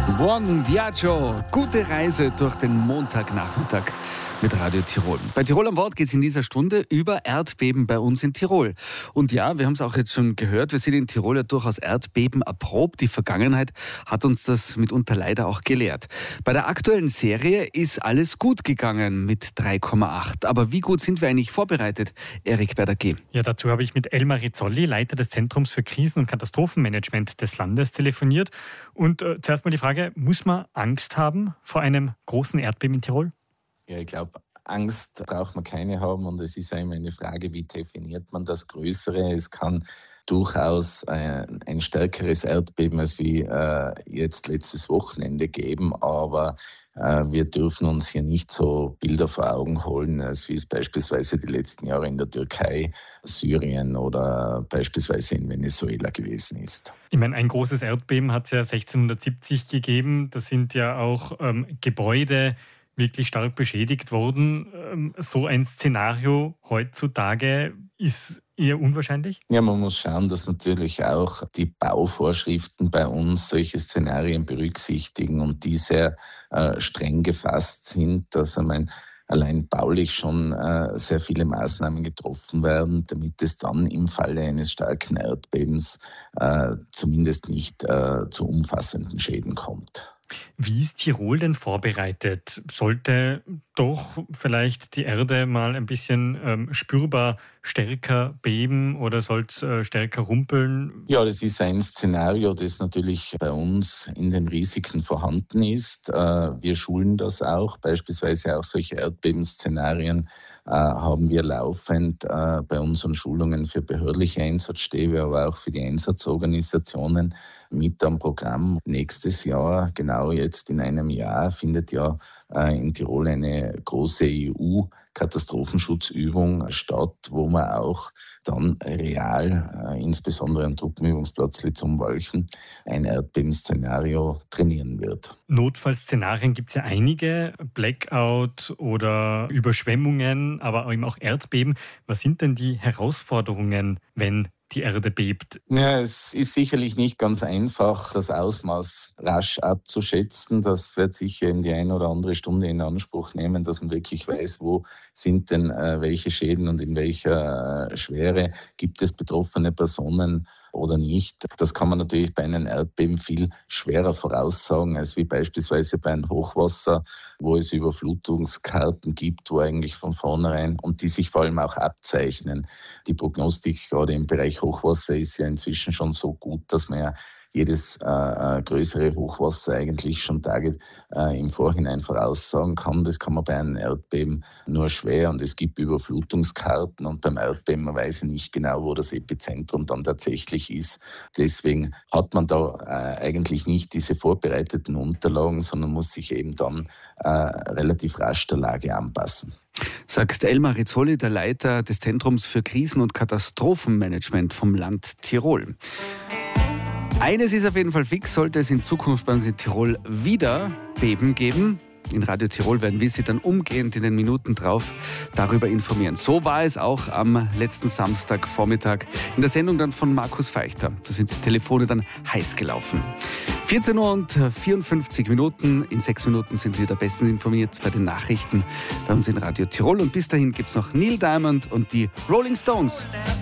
Buon Viaggio, gute Reise durch den Montagnachmittag mit Radio Tirol. Bei Tirol am Wort geht es in dieser Stunde über Erdbeben bei uns in Tirol. Und ja, wir haben es auch jetzt schon gehört, wir sind in Tirol ja durchaus Erdbeben erprobt. Die Vergangenheit hat uns das mitunter leider auch gelehrt. Bei der aktuellen Serie ist alles gut gegangen mit 3,8. Aber wie gut sind wir eigentlich vorbereitet, Erik Berder-G? Ja, dazu habe ich mit Elmar Rizzolli, Leiter des Zentrums für Krisen- und Katastrophenmanagement des Landes, telefoniert. Und zuerst mal die Frage, muss man Angst haben vor einem großen Erdbeben in Tirol? Ja, ich glaube, Angst braucht man keine haben und es ist immer eine Frage, wie definiert man das Größere. Es kann durchaus ein stärkeres Erdbeben als wie jetzt letztes Wochenende geben, aber wir dürfen uns hier nicht so Bilder vor Augen holen, als wie es beispielsweise die letzten Jahre in der Türkei, Syrien oder beispielsweise in Venezuela gewesen ist. Ich meine, ein großes Erdbeben hat es ja 1670 gegeben. Da sind ja auch Gebäude wirklich stark beschädigt worden. So ein Szenario heutzutage ist eher unwahrscheinlich? Ja, man muss schauen, dass natürlich auch die Bauvorschriften bei uns solche Szenarien berücksichtigen und die sehr streng gefasst sind, dass allein baulich schon sehr viele Maßnahmen getroffen werden, damit es dann im Falle eines starken Erdbebens zumindest nicht zu umfassenden Schäden kommt. Wie ist Tirol denn vorbereitet? Sollte doch vielleicht die Erde mal ein bisschen spürbar stärker beben oder soll es stärker rumpeln? Ja, das ist ein Szenario, das natürlich bei uns in den Risiken vorhanden ist. Wir schulen das auch. Beispielsweise auch solche Erdbebenszenarien haben wir laufend bei unseren Schulungen für behördliche Einsatzstäbe, aber auch für die Einsatzorganisationen mit am Programm. Nächstes Jahr, genau jetzt in einem Jahr, findet ja in Tirol eine große EU-Katastrophenschutzübung statt, wo man auch dann real, insbesondere am Truppenübungsplatz Litzumwalchen, ein Erdbebenszenario trainieren wird. Notfallszenarien gibt es ja einige, Blackout oder Überschwemmungen, aber eben auch Erdbeben. Was sind denn die Herausforderungen, wenn die Erde bebt? Ja, es ist sicherlich nicht ganz einfach, das Ausmaß rasch abzuschätzen. Das wird sicher in die eine oder andere Stunde in Anspruch nehmen, dass man wirklich weiß, wo sind denn welche Schäden und in welcher Schwere gibt es betroffene Personen oder nicht. Das kann man natürlich bei einem Erdbeben viel schwerer voraussagen, als wie beispielsweise bei einem Hochwasser, wo es Überflutungskarten gibt, wo eigentlich von vornherein und die sich vor allem auch abzeichnen. Die Prognostik gerade im Bereich Hochwasser ist ja inzwischen schon so gut, dass man ja jedes größere Hochwasser eigentlich schon Tage im Vorhinein voraussagen kann. Das kann man bei einem Erdbeben nur schwer und es gibt Überflutungskarten und beim Erdbeben man weiß nicht genau, wo das Epizentrum dann tatsächlich ist. Deswegen hat man da eigentlich nicht diese vorbereiteten Unterlagen, sondern muss sich eben dann relativ rasch der Lage anpassen. Sagt Elmar Rizzolli, der Leiter des Zentrums für Krisen- und Katastrophenmanagement vom Land Tirol. Eines ist auf jeden Fall fix, sollte es in Zukunft bei uns in Tirol wieder Beben geben. In Radio Tirol werden wir Sie dann umgehend in den Minuten drauf darüber informieren. So war es auch am letzten Samstagvormittag in der Sendung dann von Markus Feichter. Da sind die Telefone dann heiß gelaufen. 14 Uhr und 54 Minuten. In 6 Minuten sind Sie wieder bestens informiert bei den Nachrichten bei uns in Radio Tirol. Und bis dahin gibt es noch Neil Diamond und die Rolling Stones.